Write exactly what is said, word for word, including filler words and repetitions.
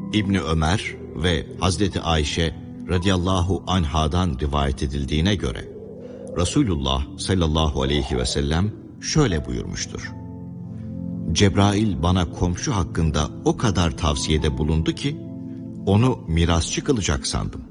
İbni Ömer ve Hazreti Ayşe radıyallahu anhadan rivayet edildiğine göre Resulullah sallallahu aleyhi ve sellem şöyle buyurmuştur: Cebrail bana komşu hakkında o kadar tavsiyede bulundu ki onu mirasçı kılacak sandım.